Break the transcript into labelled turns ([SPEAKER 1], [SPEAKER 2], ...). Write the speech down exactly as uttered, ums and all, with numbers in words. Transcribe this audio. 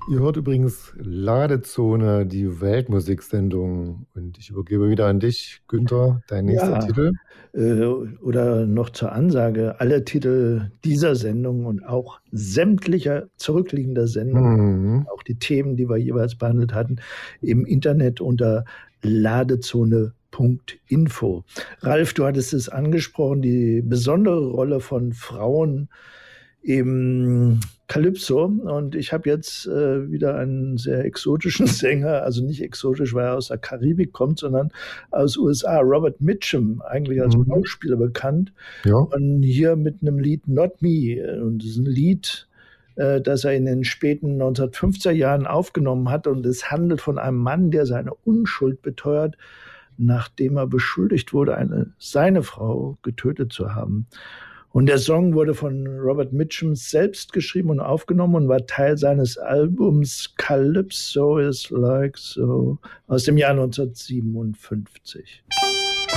[SPEAKER 1] Ihr hört übrigens Ladezone, die Weltmusiksendung. Und ich übergebe wieder an dich, Günther, dein nächster
[SPEAKER 2] Ja,
[SPEAKER 1] Titel.
[SPEAKER 2] äh, oder noch zur Ansage, alle Titel dieser Sendung und auch sämtlicher zurückliegender Sendungen,
[SPEAKER 1] Mhm.
[SPEAKER 2] auch die Themen, die wir jeweils behandelt hatten, im Internet unter ladezone punkt info. Ralf, du hattest es angesprochen, die besondere Rolle von Frauen im Calypso. Und ich habe jetzt äh, wieder einen sehr exotischen Sänger, also nicht exotisch, weil er aus der Karibik kommt, sondern aus U S A, Robert Mitchum, eigentlich als
[SPEAKER 1] Mhm.
[SPEAKER 2] Schauspieler bekannt.
[SPEAKER 1] Ja.
[SPEAKER 2] Und hier mit einem Lied Not Me. Und das ist ein Lied, äh, das er in den späten neunzehnhundertfünfziger Jahren aufgenommen hat. Und es handelt von einem Mann, der seine Unschuld beteuert, nachdem er beschuldigt wurde, eine, seine Frau getötet zu haben. Und der Song wurde von Robert Mitchum selbst geschrieben und aufgenommen und war Teil seines Albums Calypso is Like So aus dem Jahr neunzehnhundertsiebenundfünfzig.